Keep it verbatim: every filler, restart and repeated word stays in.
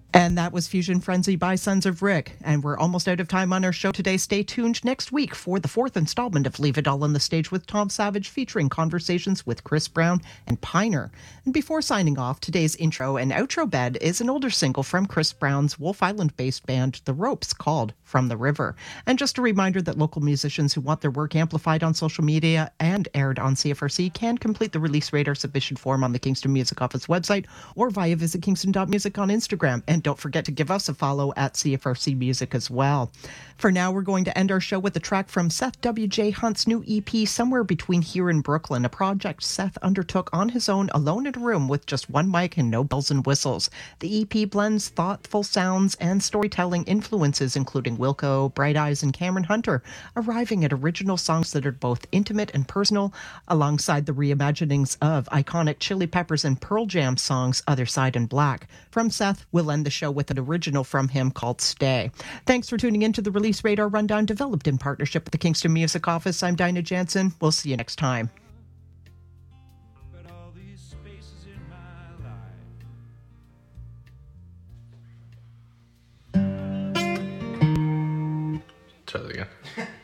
And that was Fusion Frenzy by Sons of Rick. And we're almost out of time on our show today. Stay tuned next week for the fourth installment of Leave It All on the Stage with Tom Savage, featuring conversations with Chris Brown and Piner. And before signing off, today's intro and outro bed is an older single from Chris Brown's Wolf Island-based band The Ropes called From the River. And just a reminder that local musicians who want their work amplified on social media and aired on C F R C can complete the Release Radar submission form on the Kingston Music Office website or via visit kingston dot music on Instagram. And don't forget to give us a follow at C F R C Music as well. For now, we're going to end our show with a track from Seth W J Hunt's new E P, Somewhere Between Here and Brooklyn, a project Seth undertook on his own, alone in a room with just one mic and no bells and whistles. The E P blends thoughtful sounds and storytelling influences, including Wilco, Bright Eyes, and Cameron Hunter, arriving at original songs that are both intimate and personal, alongside the reimaginings of iconic Chili Peppers and Pearl Jam songs Other Side and Black. From Seth, we'll end the show with an original from him called Stay. Thanks for tuning in to the Release Radar Rundown, developed in partnership with the Kingston Music Office. I'm Dinah Jansen. We'll see you next time. Try that again.